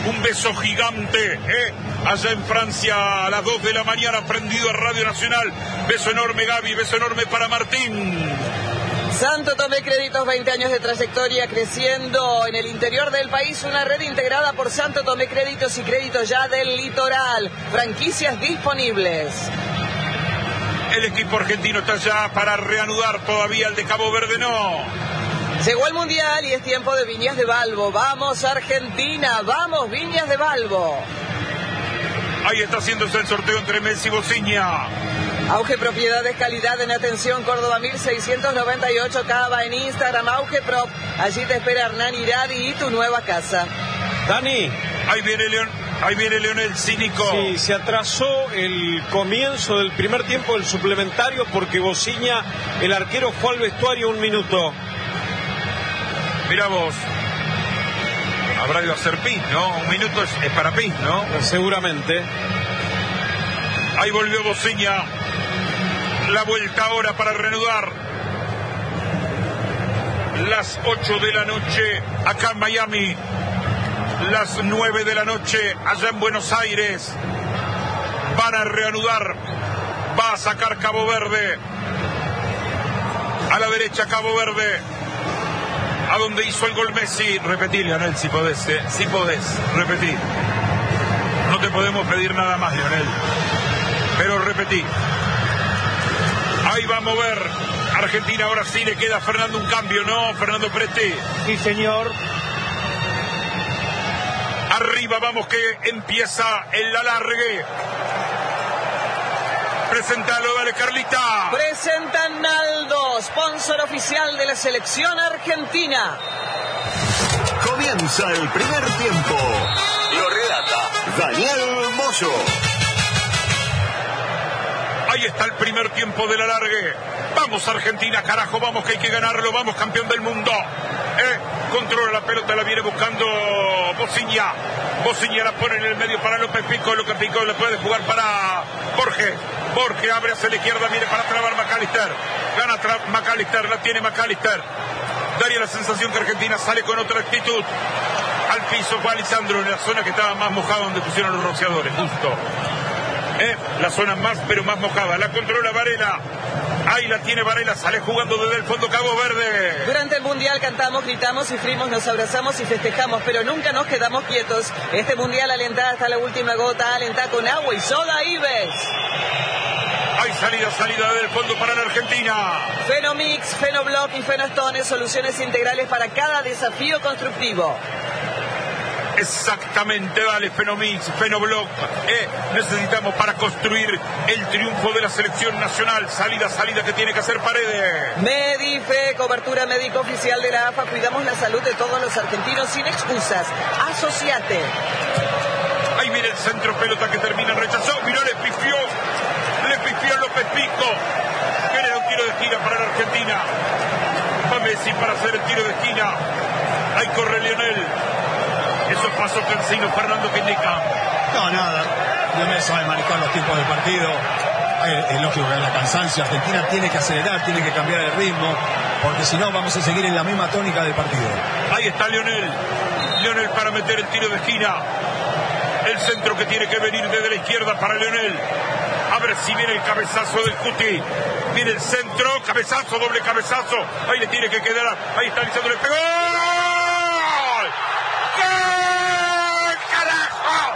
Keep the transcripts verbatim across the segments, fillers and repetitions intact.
Un beso gigante, ¿eh? Allá en Francia, a las dos de la mañana, prendido a Radio Nacional. Beso enorme, Gaby, beso enorme para Martín. Santo Tomé Créditos, veinte años de trayectoria, creciendo en el interior del país, una red integrada por Santo Tomé Créditos y Créditos Ya del Litoral. Franquicias disponibles. El equipo argentino está ya para reanudar, todavía el de Cabo Verde no. Llegó el Mundial y es tiempo de Viñas de Balbo. ¡Vamos Argentina! ¡Vamos Viñas de Balbo! Ahí está haciéndose el sorteo entre Messi y Bociña. Auge Propiedades, calidad en atención, Córdoba mil seiscientos noventa y ocho, Cava en Instagram, Auge Prop. Allí te espera Hernán Iradi y tu nueva casa. Dani. Ahí viene León, ahí viene Leonel Cínico. Sí, se atrasó el comienzo del primer tiempo del suplementario porque Bociña, el arquero, fue al vestuario un minuto. Mirá vos. Habrá de hacer pis, ¿no? Un minuto es, es para pis, ¿no? Seguramente. Ahí volvió Bociña. La vuelta ahora para reanudar. Las ocho de la noche acá en Miami. Las nueve de la noche allá en Buenos Aires. Van a reanudar. Va a sacar Cabo Verde. A la derecha Cabo Verde. A donde hizo el gol Messi. Repetí, Leonel, si podés, eh. si podés, repetí. No te podemos pedir nada más, Leonel. Pero repetí. Ahí va a mover Argentina, ahora sí le queda a Fernando un cambio, ¿no? Fernando Presti. Sí, señor. Arriba vamos que empieza el alargue. Preséntalo, dale, Carlita. Presentan Naldo, sponsor oficial de la selección argentina. Comienza el primer tiempo. Lo relata Daniel Moyo. Ahí está el primer tiempo del alargue. Vamos Argentina, carajo, vamos que hay que ganarlo. Vamos campeón del mundo. ¿Eh? Controla la pelota, la viene buscando Bociña. Bociña la pone en el medio para López Pico. López Pico le puede jugar para Borges. Borges abre hacia la izquierda, viene para trabar McAllister. Gana tra- McAllister, la tiene McAllister. Daría la sensación que Argentina sale con otra actitud. Al piso fue Alisandro en la zona que estaba más mojada donde pusieron los rociadores, justo. ¿Eh? La zona más, pero más mojada. La controla Varela. Ahí la tiene Varela, sale jugando desde el fondo Cabo Verde. Durante el Mundial cantamos, gritamos, sufrimos, nos abrazamos y festejamos, pero nunca nos quedamos quietos. Este Mundial alenta hasta la última gota, alenta con agua y soda Ives. Hay salida, salida desde el fondo para la Argentina. Fenomix, Fenoblock y Fenostone, soluciones integrales para cada desafío constructivo. Exactamente, dale, Fenomix, Fenoblock. Eh, necesitamos para construir el triunfo de la selección nacional. Salida, salida que tiene que hacer Paredes. Medife, cobertura médica oficial de la A F A. Cuidamos la salud de todos los argentinos sin excusas. Asociate. Ahí viene el centro, pelota que termina, rechazó. Mirá, le pifió. Le pifió López Pico. Viene un tiro de esquina para la Argentina. Va Messi para hacer el tiro de esquina. Ahí corre Lionel. Eso pasó Cancino, Fernando, que indica. No, nada. Lionel sabe manejar los tiempos del partido. Es, es lógico que en la cansancio Argentina tiene que acelerar, tiene que cambiar el ritmo, porque si no vamos a seguir en la misma tónica del partido. Ahí está Lionel. Lionel para meter el tiro de esquina. El centro que tiene que venir desde la izquierda para Lionel. A ver si viene el cabezazo del Cuti. Viene el centro, cabezazo, doble cabezazo. Ahí le tiene que quedar. Ahí está Lisandro, le pegó. ¡Gol! ¡Gol! ¡Carajo!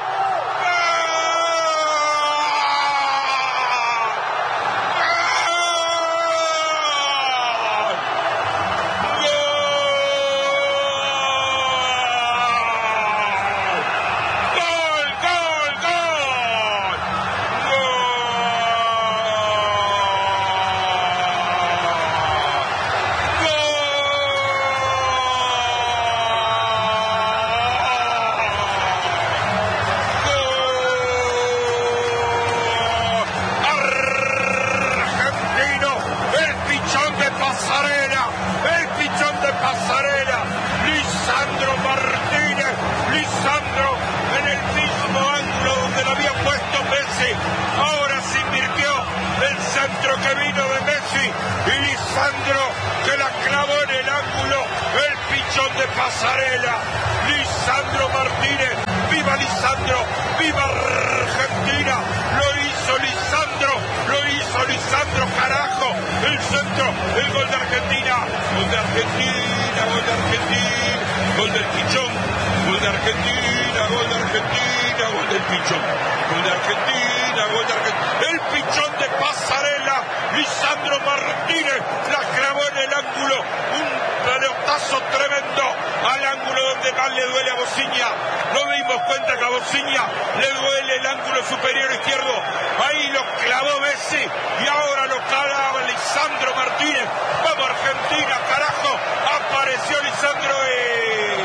Argentina, gol de Argentina, gol del Pichón. Gol de Argentina, gol de Argentina. El Pichón de Pasarela, Lisandro Martínez, la clavó en el ángulo. Un pelotazo tremendo al ángulo donde más le duele a Bociña. Nos dimos cuenta que a Bociña le duele el ángulo superior izquierdo. Ahí lo clavó Messi y ahora lo clava Lisandro Martínez. Vamos Argentina, carajo. Apareció Lisandro y...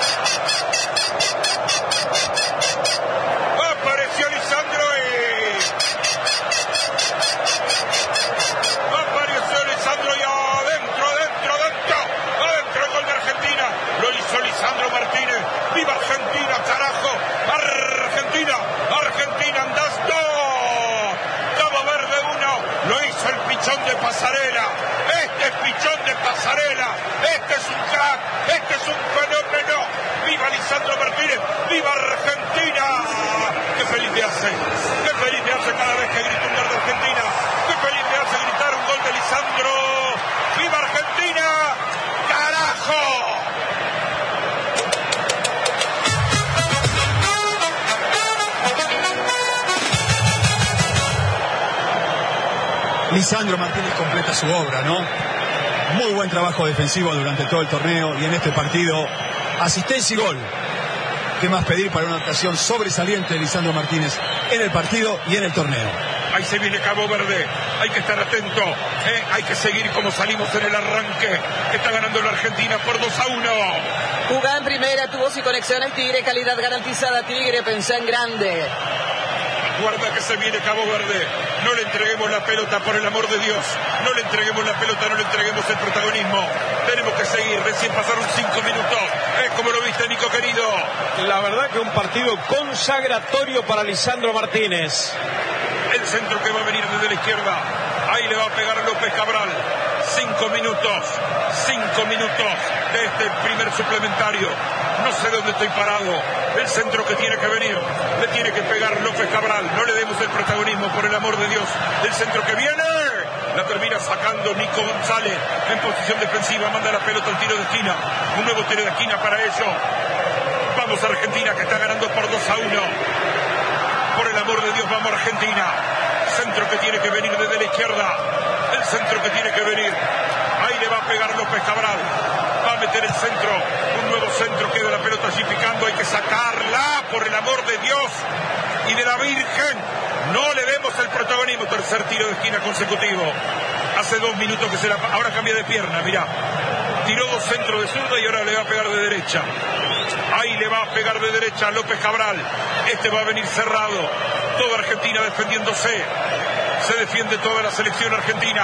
Apareció Lisandro y... Apareció Lisandro y adentro, adentro, adentro. Adentro el gol de Argentina. Lo hizo Lisandro Martínez. ¡Viva Argentina, carajo! Argentina, Argentina, andás dos. Cabo Verde uno. Lo hizo el Pichón de Pasarela. Este es Pichón de Pasarela. Este es un crack. Este es un fenómeno. ¡Viva Lisandro Martínez! ¡Viva Argentina! ¡Qué feliz me hace! ¡Qué feliz me hace cada vez que grito un gol de Argentina! ¡Qué feliz me hace gritar un gol de Lisandro! ¡Viva Argentina! ¡Carajo! Lisandro Martínez completa su obra, ¿no? Muy buen trabajo defensivo durante todo el torneo y en este partido, asistencia y gol. ¿Qué más pedir para una actuación sobresaliente de Lisandro Martínez en el partido y en el torneo? Ahí se viene Cabo Verde, hay que estar atento, ¿eh? Hay que seguir como salimos en el arranque. Está ganando la Argentina por dos a uno. Jugá en primera, tuvo sin conexiones Tigre, calidad garantizada Tigre, pensá en grande. Guarda que se viene Cabo Verde. No le entreguemos la pelota, por el amor de Dios. No le entreguemos la pelota, no le entreguemos el protagonismo. Tenemos que seguir. Recién pasaron cinco minutos. Es como lo viste, Nico querido. La verdad que un partido consagratorio para Lisandro Martínez. El centro que va a venir desde la izquierda. Ahí le va a pegar López Cabral. Cinco minutos. Cinco minutos de este primer suplementario. No sé dónde estoy parado. El centro que tiene que venir. Le tiene que pegar López Cabral. No le demos el protagonismo, por el amor de Dios. El centro que viene. La termina sacando Nico González en posición defensiva. Manda la pelota al tiro de esquina. Un nuevo tiro de esquina para ellos. Vamos a Argentina, que está ganando por dos a uno. Por el amor de Dios, vamos a Argentina. Centro que tiene que venir desde la izquierda. El centro que tiene que venir. Ahí le va a pegar López Cabral. Va a meter el centro. Un nuevo centro. Queda la pelota allí picando. Hay que sacarla, por el amor de Dios y de la Virgen. No le demos el protagonismo. Tercer tiro de esquina consecutivo. Hace dos minutos que se la... Ahora cambia de pierna, mirá. Tiró dos centros de zurda y ahora le va a pegar de derecha. Ahí le va a pegar de derecha a López Cabral. Este va a venir cerrado. Toda Argentina defendiéndose. Se defiende toda la selección argentina.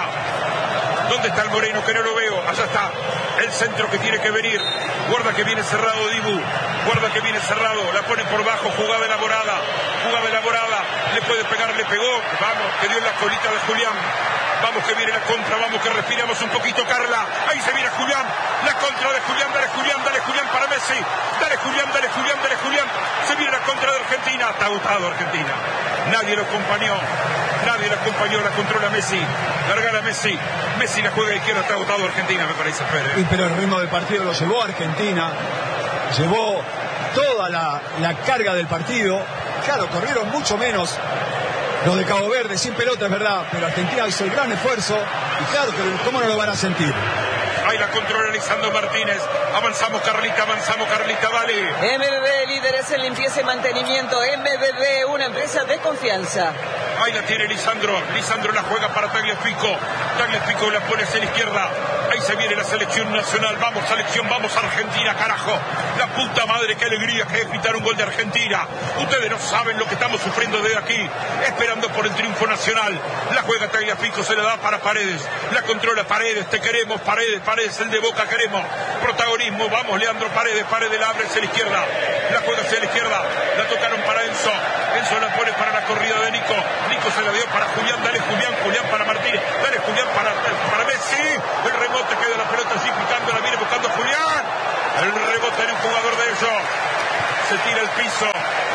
¿Dónde está el Moreno? Que no lo veo. Allá está. El centro que tiene que venir. Guarda que viene cerrado Dibu. Guarda que viene cerrado. La pone por bajo. Jugada elaborada. Jugada elaborada. Le puede pegar. Le pegó. Vamos. Que dio en la colita de Julián. Vamos que viene la contra. Vamos que respiramos un poquito, Carla. Ahí se viene Julián. La contra de Julián. Dale Julián. Dale Julián para Messi. Dale Julián. Dale Julián. Dale Julián. Se viene la contra de Argentina. Está agotado Argentina. Nadie lo acompañó. Nadie lo acompañó. La controla Messi. Larga a Messi. Messi la juega a izquierda. Está agotado Argentina, me parece. Pérez. Y pero el ritmo del partido lo llevó a Argentina. Llevó toda la, la carga del partido. Claro, corrieron mucho menos los de Cabo Verde, sin pelota, es verdad, pero Argentina hizo el gran esfuerzo y claro, pero ¿cómo no lo van a sentir? Ahí la controla Lisandro Martínez. Avanzamos, Carlita, avanzamos, Carlita, dale. M B B, líderes en limpieza y mantenimiento. M B B, una empresa de confianza. Ahí la tiene Lisandro. Lisandro la juega para Tagliafico. Tagliafico la pone hacia la izquierda. Ahí se viene la selección nacional. Vamos, selección, vamos, Argentina, carajo. La puta madre, qué alegría que es gritar un gol de Argentina. Ustedes no saben lo que estamos sufriendo desde aquí, esperando por el triunfo nacional. La juega Tagliafico, se la da para Paredes. La controla Paredes, te queremos, Paredes, Paredes, el de Boca queremos. Protagonismo, vamos, Leandro Paredes, Paredes la abre hacia la izquierda. La juega hacia la izquierda, la tocaron para Enzo. Enzo la pone para la corrida de Nico. Nico se la dio para Julián, dale Julián, Julián para Martínez. Dale Julián para, para Messi. El rebote queda la pelota así picando, la viene buscando Julián. El rebote de un jugador de ellos. Se tira al piso,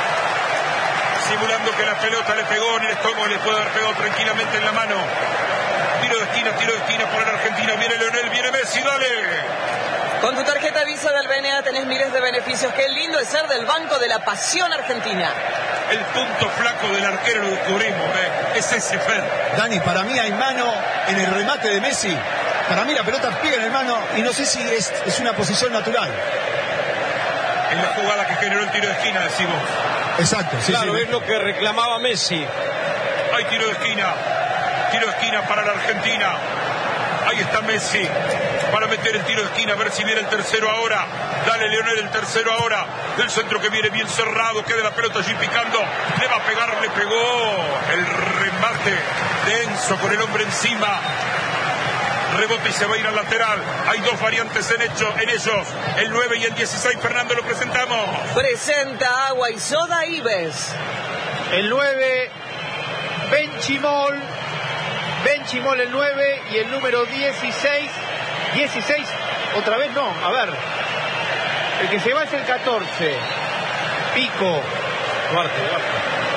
simulando que la pelota le pegó en el estómago, le puede haber pegado tranquilamente en la mano. Tiro de esquina, tiro de esquina para la Argentina. Viene Leonel, viene Messi, dale. Con tu tarjeta Visa del B N A tenés miles de beneficios. Qué lindo es ser del Banco de la Pasión Argentina. El punto flaco del arquero lo descubrimos, ¿eh? Es ese, Fer. Dani, para mí hay mano en el remate de Messi. Para mí la pelota pega en el mano y no sé si es, es una posición natural. En la jugada que generó el tiro de esquina, decimos. Exacto, sí, claro, sí. es lo que reclamaba Messi. Hay tiro de esquina. Tiro de esquina para la Argentina. Ahí está Messi para meter el tiro de esquina, a ver si viene el tercero ahora. Dale, Leonel, el tercero ahora. Del centro que viene bien cerrado, queda la pelota allí picando. Le va a pegar, le pegó. El remate de Enzo con el hombre encima. Rebote y se va a ir al lateral. Hay dos variantes en, hecho, en ellos. El nueve y el dieciséis. Fernando, lo presentamos. Presenta Agua y Soda Ives. El nueve, Benchimol. Benchimol el nueve y el número dieciséis. dieciséis, otra vez no, a ver. El que se va es el catorce. Pico. Duarte, Duarte.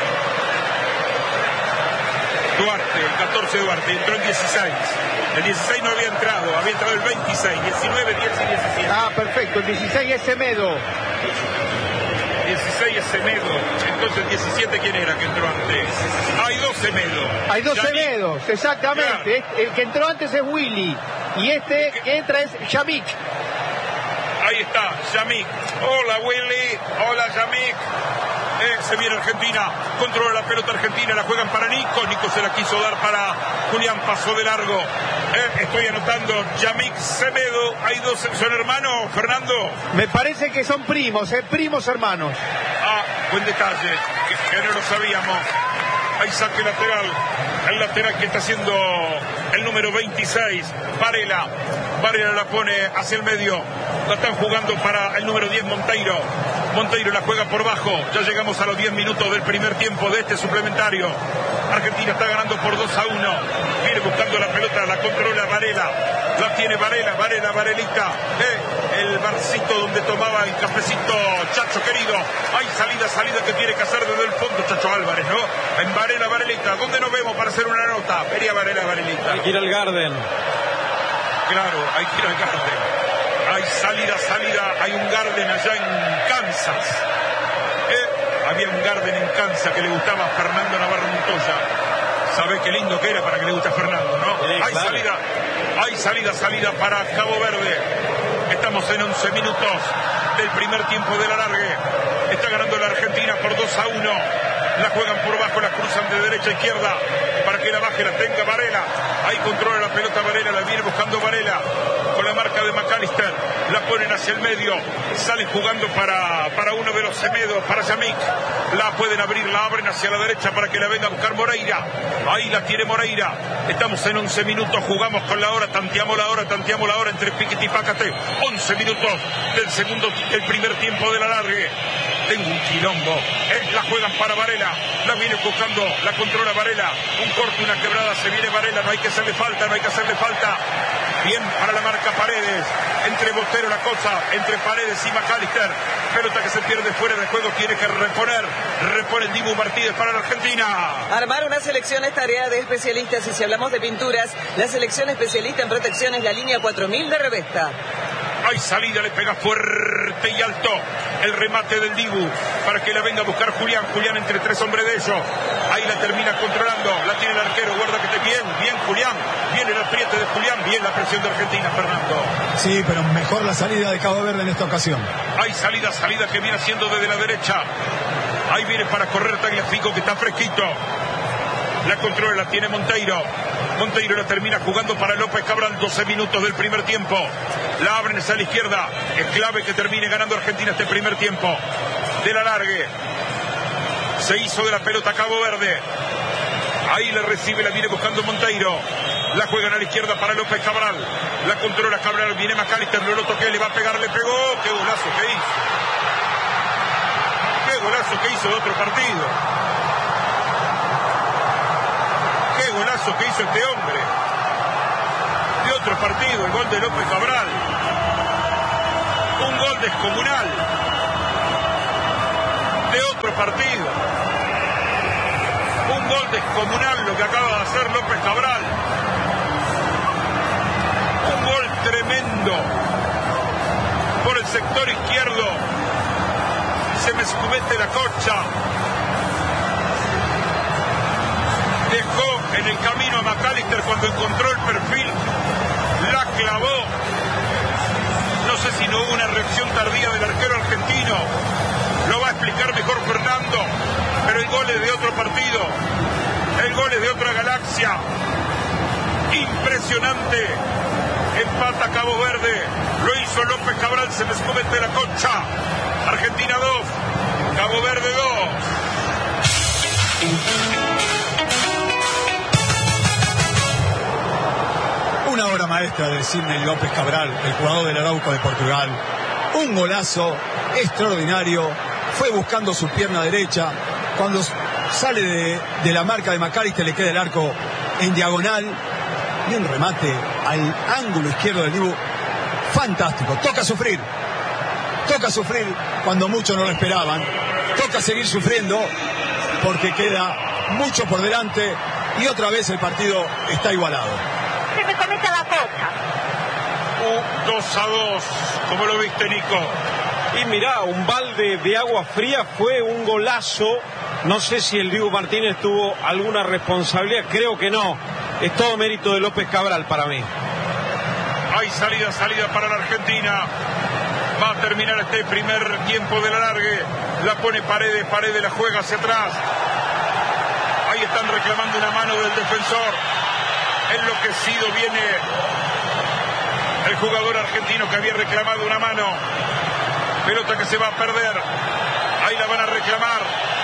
Duarte, el catorce Duarte, entró el dieciséis. El dieciséis no había entrado, había entrado el veintiséis, diecinueve, diez y diecisiete. Ah, perfecto, el dieciséis es Semedo. dieciséis es Semedo. Entonces el diecisiete, ¿quién era que entró antes? Hay dos Semedo. Hay dos Yamik. Semedos, exactamente. Claro. El que entró antes es Willy. Y este que entra es Yamik. Ahí está, Yamik. Hola, Willy. Hola, Yamik. Eh, se viene Argentina. Controla la pelota Argentina. La juegan para Nico. Nico se la quiso dar para Julián. Pasó de largo. Eh, estoy anotando. Yamik, Semedo. Hay dos. ¿Son hermanos, Fernando? Me parece que son primos, eh, primos hermanos. Ah, buen detalle. Que, que no lo sabíamos. Hay saque lateral. El lateral que está haciendo el número veintiséis. Varela. Varela la pone hacia el medio. La están jugando para el número diez, Monteiro. Monteiro la juega por bajo. Ya llegamos a los diez minutos del primer tiempo de este suplementario. Argentina está ganando por dos a uno. Viene buscando la pelota, la controla Varela. La tiene Varela, Varela, Varelita. Eh, el barcito donde tomaba el cafecito Chacho querido. Hay salida, salida que tiene que hacer desde el fondo Chacho Álvarez, ¿no? En Varela, Varelita. ¿Dónde nos vemos para hacer una nota? Vería Varela, Varelita. Hay que ir al Garden. Claro, hay que ir al Garden. Hay salida, salida, hay un Garden allá en Kansas. Eh, había un Garden en Kansas que le gustaba a Fernando Navarro Montoya. ¿Sabés qué lindo que era para que le guste a Fernando, no? Sí, hay claro. salida, hay salida, salida para Cabo Verde. Estamos en once minutos del primer tiempo del alargue. Está ganando la Argentina por dos a uno. La juegan por bajo, la cruzan de derecha a izquierda para que la baje, la tenga Varela. Ahí controla la pelota Varela, la viene buscando Varela con la marca de McAllister. La ponen hacia el medio, sale jugando para, para uno de los Semedos, para Yamik. La pueden abrir, la abren hacia la derecha para que la venga a buscar Moreira. Ahí la tiene Moreira. Estamos en once minutos, jugamos con la hora, tanteamos la hora, tanteamos la hora entre Piquete y Pácate. once minutos del segundo, del primer tiempo del alargue. Tengo un quilombo. Eh, la juegan para Varela. La viene buscando. La controla Varela. Un corte, una quebrada. Se viene Varela. No hay que hacerle falta. No hay que hacerle falta. Bien para la marca Paredes. Entre Botero la cosa. Entre Paredes y McAllister. Pelota que se pierde fuera de juego. Tiene que reponer. Repone el Dibu Martínez para la Argentina. Armar una selección es tarea de especialistas. Y si hablamos de pinturas, la selección especialista en protección es la línea cuatro mil de Revesta. Hay salida, le pega fuerte y alto el remate del Dibu para que la venga a buscar Julián. Julián entre tres hombres de ellos. Ahí la termina controlando. La tiene el arquero. Guarda que esté bien. Bien Julián. Viene el apriete de Julián. Bien la presión de Argentina, Fernando. Sí, pero mejor la salida de Cabo Verde en esta ocasión. Hay salida, salida que viene haciendo desde la derecha. Ahí viene para correr Tagliafico que está fresquito. La controla, la tiene Monteiro. Monteiro la termina jugando para López Cabral. doce minutos del primer tiempo. La abren hacia la izquierda. Es clave que termine ganando Argentina este primer tiempo. Del alargue. Se hizo de la pelota Cabo Verde. Ahí la recibe, la viene buscando Monteiro. La juegan a la izquierda para López Cabral. La controla Cabral. Viene McAllister. No lo toqué. Le va a pegar. Le pegó. Qué golazo que hizo. Qué golazo que hizo de otro partido. Qué golazo que hizo este hombre. De otro partido, el gol de López Cabral. Un gol descomunal. De otro partido. Un gol descomunal lo que acaba de hacer López Cabral. Un gol tremendo. por el sector izquierdo. Se me escumete la cocha. Dejó en el camino a McAllister cuando encontró el perfil. La clavó. No sé si no hubo una reacción tardía del arquero argentino. Lo va a explicar mejor Fernando. Pero el gol es de otro partido. El gol es de otra galaxia. Impresionante. Empata Cabo Verde. Lo hizo López Cabral. Se me escumete la concha. Argentina dos. Cabo Verde dos. Una obra maestra de Sidney López Cabral, el jugador del Arauco de Portugal. Un golazo extraordinario. Fue buscando su pierna derecha. Cuando sale de, de la marca de McAllister, le queda el arco en diagonal. Y un remate al ángulo izquierdo del Dibu. Fantástico. Toca sufrir. Toca sufrir cuando muchos no lo esperaban. Toca seguir sufriendo porque queda mucho por delante. Y otra vez el partido está igualado. Se me cometa la cocha. Un dos a dos. ¿Cómo lo viste, Nico? Y mirá, un balde de agua fría, fue un golazo. No sé si el Dibu Martínez tuvo alguna responsabilidad, creo que no. Es todo mérito de López Cabral para mí. Hay salida, salida para la Argentina. Va a terminar este primer tiempo de la alargue. La pone Paredes, Paredes la juega hacia atrás. Ahí están reclamando una mano del defensor. Enloquecido viene el jugador argentino que había reclamado una mano. Pelota que se va a perder. Ahí la van a reclamar.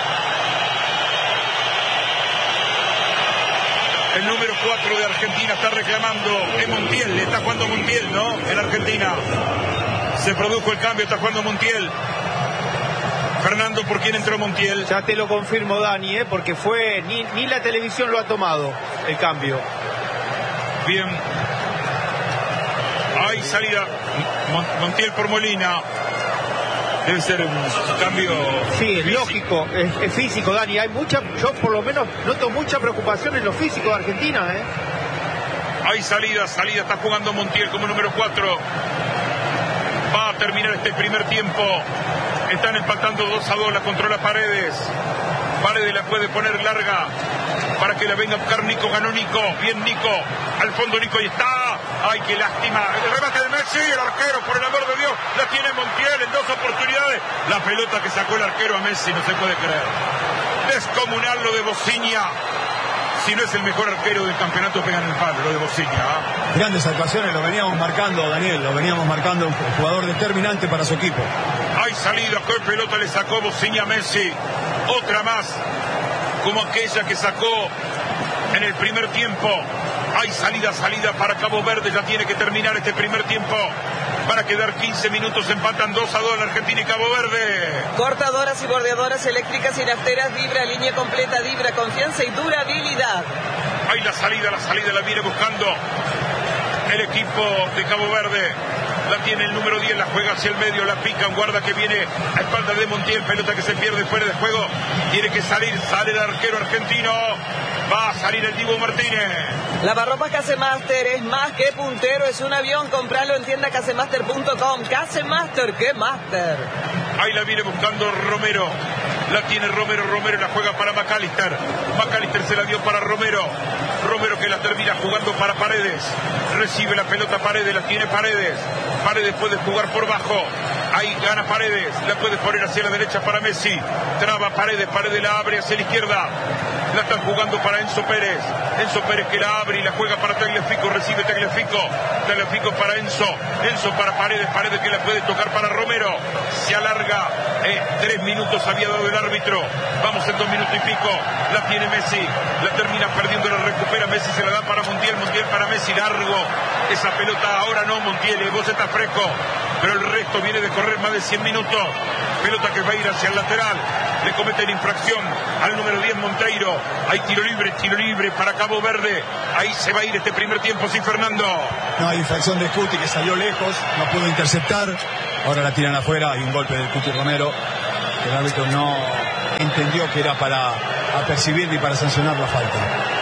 El número cuatro de Argentina está reclamando. Es Montiel, está jugando Montiel, ¿no? En Argentina. Se produjo el cambio, está jugando Montiel. Fernando, ¿por quién entró Montiel? Ya te lo confirmo, Dani, ¿eh? Porque fue, ni, ni la televisión lo ha tomado el cambio. Bien. Hay salida. Montiel por Molina. Debe ser un cambio. Sí, es físico. lógico, es, es físico, Dani. Hay mucha, yo por lo menos noto mucha preocupación en lo físico de Argentina, ¿eh? Hay salida, salida, está jugando Montiel como número cuatro. Va a terminar este primer tiempo. Están empatando dos a dos, la controla Paredes. Paredes la puede poner larga para que la venga a buscar Nico. Ganó Nico, bien Nico. Al fondo Nico, y está. Ay, qué lástima. El remate de Messi, el arquero, por el amor de Dios, la tiene Montiel en dos oportunidades. La pelota que sacó el arquero a Messi, no se puede creer. Descomunal lo de Bociña. Si no es el mejor arquero del campeonato, pegan el palo, lo de Bociña. ¿eh? Grandes actuaciones, lo veníamos marcando, Daniel, lo veníamos marcando, un jugador determinante para su equipo. Hay salida, qué pelota le sacó Bociña a Messi. Otra más, como aquella que sacó en el primer tiempo. Hay salida, salida para Cabo Verde. Ya tiene que terminar este primer tiempo para quedar quince minutos. Empatan dos a dos la Argentina y Cabo Verde. Cortadoras y bordeadoras eléctricas y nafteras Vibra, línea completa Vibra, confianza y durabilidad. Hay la salida, la salida la viene buscando el equipo de Cabo Verde. La tiene el número diez, la juega hacia el medio, la pica, un guarda que viene a espalda de Montiel, pelota que se pierde fuera de juego. Tiene que salir, sale el arquero argentino. Va a salir el Dibu Martínez. Lavarropas Casemaster es más que puntero, es un avión. Compralo en tienda casemaster punto com. Casemaster, ¿qué master? Ahí la viene buscando Romero. La tiene Romero, Romero la juega para McAllister. McAllister se la dio para Romero. Romero que la termina jugando para Paredes. Recibe la pelota Paredes, la tiene Paredes. Paredes puede jugar por bajo. Ahí gana Paredes. La puede poner hacia la derecha para Messi. Traba Paredes, Paredes la abre hacia la izquierda. La están jugando para Enzo Pérez. Enzo Pérez que la abre y la juega para Tagliafico. Recibe Tagliafico. Tagliafico para Enzo. Enzo para Paredes. Paredes que la puede tocar para Romero. Se alarga. Eh, tres minutos había dado el árbitro. Vamos en dos minutos y pico. La tiene Messi. La termina perdiendo, la recupera Messi. Se la da para Montiel. Montiel para Messi. Largo. Esa pelota ahora no, Montiel. Vos estás fresco. Pero el resto viene de correr más de cien minutos. Pelota que va a ir hacia el lateral. Le cometen infracción al número diez Monteiro. Hay tiro libre, tiro libre para Cabo Verde. Ahí se va a ir este primer tiempo, sí, Fernando. No, hay infracción de Cuti que salió lejos, no pudo interceptar. Ahora la tiran afuera, hay un golpe del Cuti Romero. El árbitro no entendió que era para apercibir ni para sancionar la falta.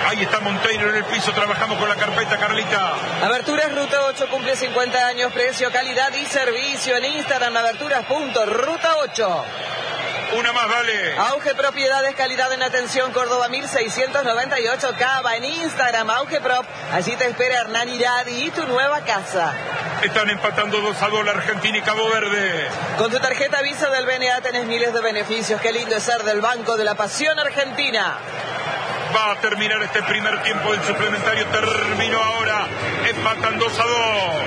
Ahí está Monteiro en el piso, trabajamos con la carpeta, Carlita. Aberturas Ruta ocho cumple cincuenta años, precio, calidad y servicio. En Instagram, aberturas punto ruta ocho. Una más, vale. Auge Propiedades, calidad en atención, Córdoba mil seiscientos noventa y ocho, Cava. En Instagram, Auge Prop. Allí te espera Hernán Iradi y tu nueva casa. Están empatando dos a dos la Argentina y Cabo Verde. Con tu tarjeta Visa del B N A tenés miles de beneficios. Qué lindo es ser del Banco de la Pasión Argentina. Va a terminar este primer tiempo del suplementario. Terminó ahora. Empatan dos a dos.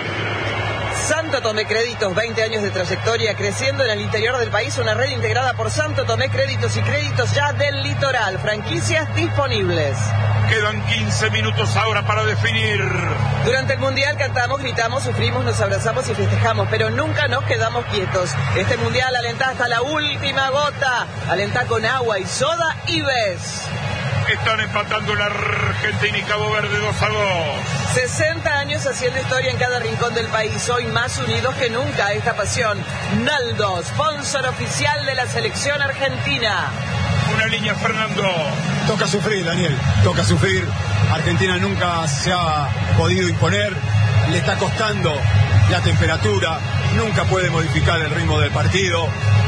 Santo Tomé Créditos, veinte años de trayectoria, creciendo en el interior del país, una red integrada por Santo Tomé Créditos y Créditos Ya del Litoral, franquicias disponibles. Quedan quince minutos ahora para definir. Durante el Mundial cantamos, gritamos, sufrimos, nos abrazamos y festejamos, pero nunca nos quedamos quietos. Este Mundial alentá hasta la última gota, alentá con agua y soda y ves. Están empatando la Argentina y Cabo Verde dos a dos. sesenta años haciendo historia en cada rincón del país, hoy más unidos que nunca esta pasión. Naldo, sponsor oficial de la selección argentina. Una línea, Fernando. Toca sufrir, Daniel, toca sufrir. Argentina nunca se ha podido imponer, le está costando la temperatura, nunca puede modificar el ritmo del partido.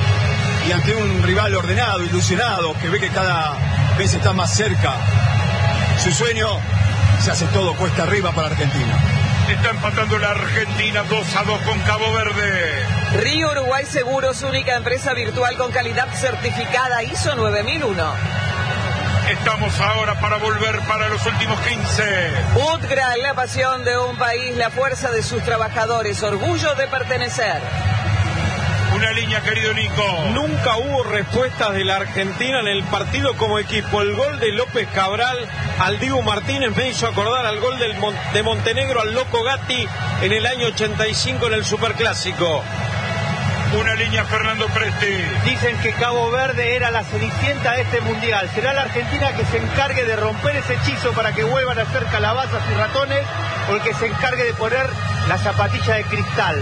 Y ante un rival ordenado, ilusionado, que ve que cada vez está más cerca su sueño, se hace todo cuesta arriba para Argentina. Está empatando la Argentina dos a dos con Cabo Verde. Río Uruguay Seguros, única empresa virtual con calidad certificada I S O nueve mil uno. Estamos ahora para volver para los últimos quince. UTGRA, la pasión de un país, la fuerza de sus trabajadores, orgullo de pertenecer. Una línea, querido Nico. Nunca hubo respuestas de la Argentina en el partido como equipo. El gol de López Cabral al Dibu Martínez me hizo acordar al gol del Mon- de Montenegro al Loco Gatti en el año ochenta y cinco en el Superclásico. Una línea, Fernando Presti. Dicen que Cabo Verde era la cenicienta de este mundial. ¿Será la Argentina que se encargue de romper ese hechizo para que vuelvan a ser calabazas y ratones, o el que se encargue de poner la zapatilla de cristal?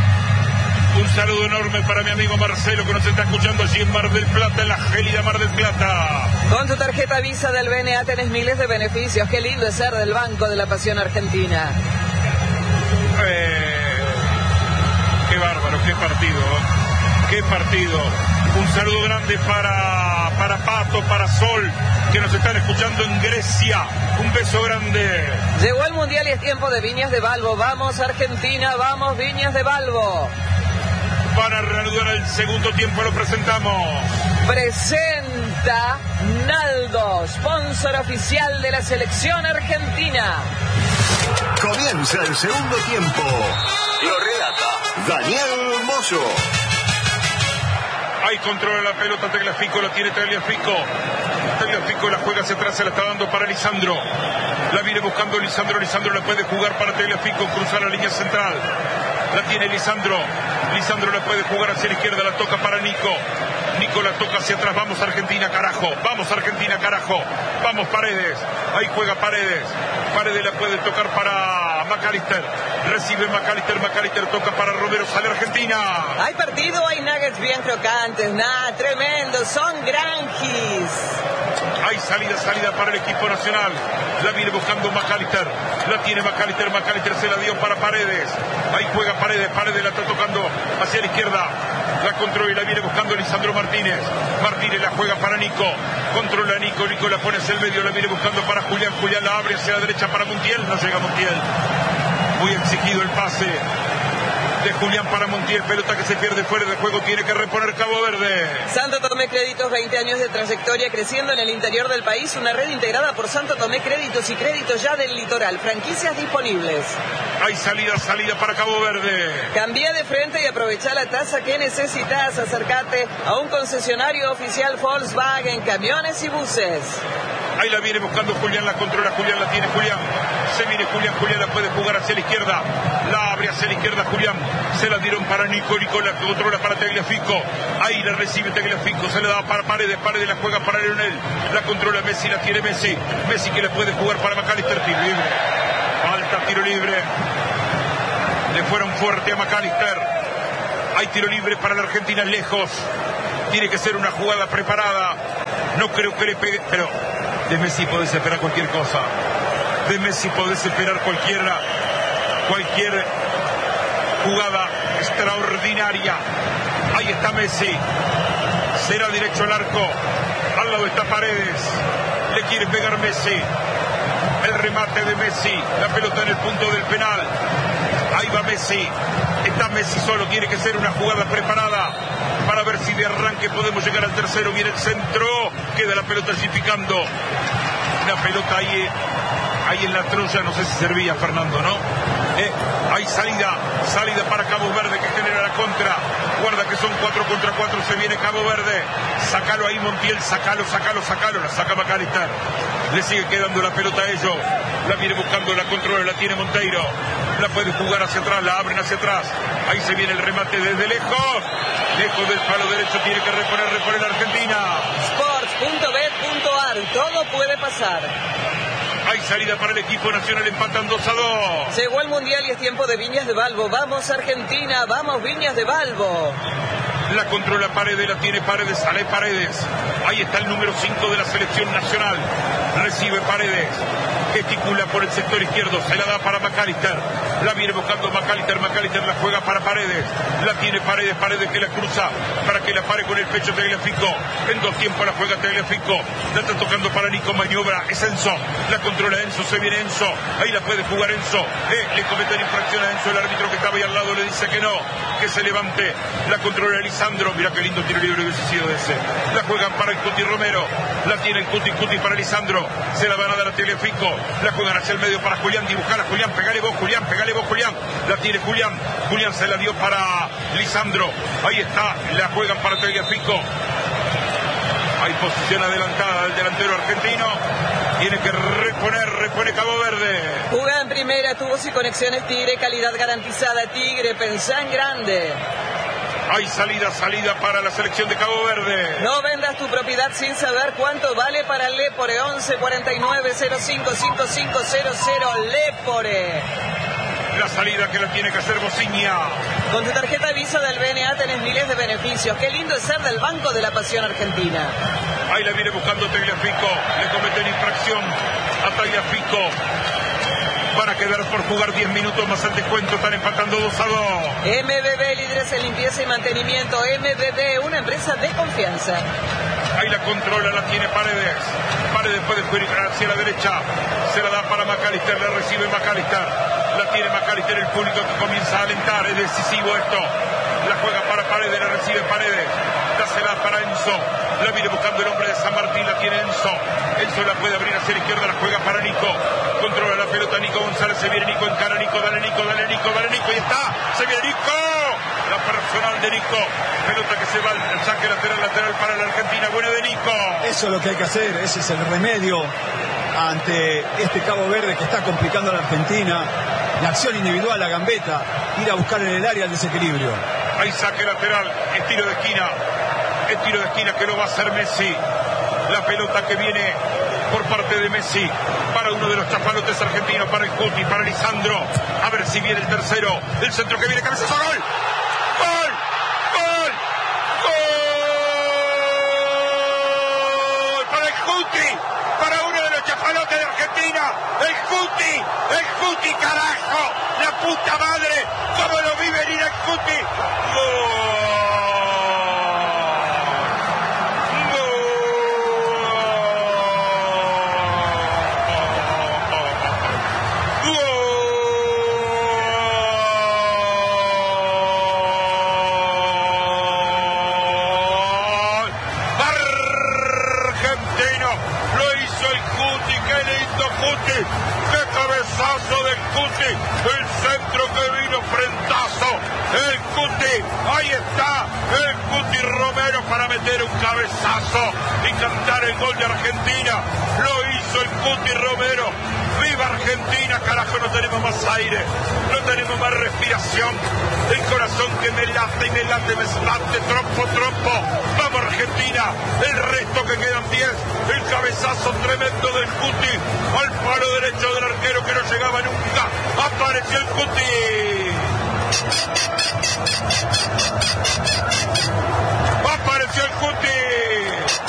Un saludo enorme para mi amigo Marcelo, que nos está escuchando allí en Mar del Plata, en la gélida Mar del Plata. Con tu tarjeta Visa del B N A tenés miles de beneficios. Qué lindo es ser del Banco de la Pasión Argentina. Eh, qué bárbaro, qué partido, qué partido. Un saludo grande para, para Pato, para Sol, que nos están escuchando en Grecia. Un beso grande. Llegó el Mundial y es tiempo de Viñas de Balbo. Vamos Argentina, vamos Viñas de Balbo. Van a reanudar el segundo tiempo, lo presentamos. Presenta Naldo, sponsor oficial de la selección argentina. Comienza el segundo tiempo. Lo relata Daniel Mosso. Ahí controla la pelota Tagliafico, la tiene Tagliafico. Tagliafico la juega hacia atrás, se la está dando para Lisandro. La viene buscando Lisandro, Lisandro la puede jugar para Tagliafico, cruzar la línea central. La tiene Lisandro. Lisandro la puede jugar hacia la izquierda, la toca para Nico. Nico la toca hacia atrás. Vamos Argentina, carajo. Vamos Argentina, carajo. Vamos Paredes. Ahí juega Paredes. Paredes la puede tocar para McAllister. Recibe McAllister. McAllister toca para Romero. Sale Argentina. Hay partido, hay nuggets bien crocantes. Nah, tremendo. Son granjis. Hay salida, salida para el equipo nacional. La viene buscando McAllister. La tiene McAllister. McAllister se la dio para Paredes. Ahí juega Paredes. Paredes la está tocando hacia la izquierda. La controla y la viene buscando Lisandro Martínez. Martínez la juega para Nico. Controla a Nico. Nico la pone hacia el medio. La viene buscando para Julián. Julián la abre hacia la derecha para Montiel. No llega Montiel. Muy exigido el pase de Julián para Montiel. Pelota que se pierde fuera de juego. Tiene que reponer Cabo Verde. Santo Tomé Créditos, veinte años de trayectoria creciendo en el interior del país. Una red integrada por Santo Tomé Créditos y Créditos Ya del Litoral. Franquicias disponibles. Hay salida, salida para Cabo Verde. Cambia de frente y aprovecha la tasa que necesitas. Acércate a un concesionario oficial Volkswagen, camiones y buses. Ahí la viene buscando Julián, la controla Julián, la tiene Julián. Se viene Julián, Julián la puede jugar hacia la izquierda. La abre hacia la izquierda Julián. Se la dieron para Nico, Nico la controla para Tagliafico. Ahí la recibe Tagliafico, se la da para Paredes, Paredes la juega para Leonel. La controla Messi, la tiene Messi. Messi que la puede jugar para McAllister, tiro libre. Falta, tiro libre. Le fueron fuerte a McAllister. Hay tiro libre para la Argentina lejos. Tiene que ser una jugada preparada. No creo que le pegue, pero De Messi podés esperar cualquier cosa. De Messi podés esperar cualquiera, cualquier jugada extraordinaria. Ahí está Messi. Será derecho al arco. Al lado está Paredes. Le quiere pegar Messi. El remate de Messi. La pelota en el punto del penal. Ahí va Messi. Está Messi solo. Tiene que ser una jugada preparada para ver si de arranque podemos llegar al tercero. Viene el centro. Queda la pelota allí picando. La pelota ahí, ahí en la Troya. No sé si servía, Fernando, ¿no? Eh, hay salida. Salida para Cabo Verde que genera la contra. Guarda que son cuatro contra cuatro. Se viene Cabo Verde. Sácalo ahí, Montiel. Sácalo, sácalo, sácalo. La saca McAllister. Le sigue quedando la pelota a ellos. La viene buscando, la controla, la tiene Monteiro. La puede jugar hacia atrás, la abren hacia atrás. Ahí se viene el remate desde lejos. Lejos del palo derecho, tiene que reponer, reponer Argentina. Sports punto bet punto ar, todo puede pasar. Hay salida para el equipo nacional, empatan dos a dos. Llegó el Mundial y es tiempo de Viñas de Balbo. Vamos Argentina, vamos Viñas de Balbo. La controla Paredes, la tiene Paredes, sale Paredes. Ahí está el número cinco de la selección nacional. Recibe Paredes. Gesticula por el sector izquierdo. Se la da para McAllister. La viene buscando McAllister. McAllister la juega para Paredes. La tiene Paredes. Paredes que la cruza para que la pare con el pecho Tagliafico. En dos tiempos la juega Tagliafico. La está tocando para Nico. Maniobra. Es Enzo. La controla Enzo. Se viene Enzo. Ahí la puede jugar Enzo. Eh, le cometen infracción a Enzo. El árbitro que estaba ahí al lado le dice que no. Que se levante. La controla Lisandro. Mira qué lindo tiro libre hubiese sido ese. La juegan para el Cuti Romero. La tiene el Cuti. Cuti para Lisandro. Se la van a dar a Tagliafico. La juegan hacia el medio para Julián. Dibujar a Julián. Pegale vos, Julián. Pegale vos, Julián. La tiene Julián. Julián se la dio para Lisandro. Ahí está. La juegan para Tagliafico. Hay posición adelantada del delantero argentino. Tiene que reponer, repone Cabo Verde. Jugada en primera, tubos y conexiones Tigre, calidad garantizada Tigre, pensá en grande. Hay salida, salida para la selección de Cabo Verde. No vendas tu propiedad sin saber cuánto vale para Lepore. Once cuarenta y nueve cero cinco cinco cinco cero cero Lepore. La salida que la tiene que hacer Bociña. Con tu tarjeta Visa del B N A tenés miles de beneficios. Qué lindo es ser del Banco de la Pasión Argentina. Ahí la viene buscando Tagliafico. Le cometen infracción a Tagliafico. Van a quedar por jugar diez minutos más el descuento. Están empatando dos a dos. M B B, líderes en limpieza y mantenimiento. M B B, una empresa de confianza. Ahí la controla, la tiene Paredes. Paredes puede jugar hacia la derecha. Se la da para McAllister, la recibe McAllister. La tiene McAllister, el público que comienza a alentar. Es decisivo esto. La juega para Paredes, la recibe Paredes. Dásela para Enzo. La viene buscando el hombre de San Martín, la tiene Enzo. Enzo la puede abrir hacia la izquierda, la juega para Nico. Controla la pelota Nico González, se viene Nico, encara Nico, dale Nico, dale Nico, dale Nico, y está, se viene Nico. La personal de Nico. Pelota que se va al saque lateral, lateral para la Argentina, buena de Nico. Eso es lo que hay que hacer, ese es el remedio ante este Cabo Verde que está complicando a la Argentina. La acción individual, la gambeta, ir a buscar en el área el desequilibrio. Ahí saque lateral, el tiro de esquina. El tiro de esquina que lo va a hacer Messi. La pelota que viene por parte de Messi para uno de los chapalotes argentinos, para el Cuti, para Lisandro. A ver si viene el tercero. El centro que viene, cabezazo, gol. ¡Gol! ¡Gol! ¡Gol! Para el Cuti, para uno de los chapalotes de Argentina. El Cuti, el Cuti, carajo. La puta madre. ¿Cómo lo vi venir el Cuti? ¡Gol! ¡Qué cabezazo del Cuti! El centro que vino, frentazo. El Cuti, ahí está. El Cuti Romero para meter un cabezazo y cantar el gol de Argentina. Lo hizo el Cuti Romero. ¡Viva Argentina! Carajo, no tenemos más aire. No tenemos más respiración. El corazón que me late y me late, me late, trompo, trompo. ¡Vamos Argentina! El resto que quedan diez. El cabezazo tremendo del Cuti al palo derecho del arquero que no llegaba nunca. Apareció el Cuti. Apareció el Cuti.